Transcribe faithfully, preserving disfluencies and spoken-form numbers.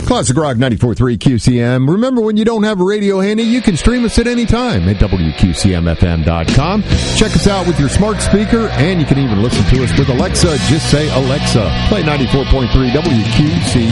Classic Rock ninety-four point three Q C M. Remember, when you don't have a radio handy, you can stream us at any time at W Q C M F M dot com. Check us out with your smart speaker, and you can even listen to us with Alexa. Just say, Alexa, play ninety-four point three W Q C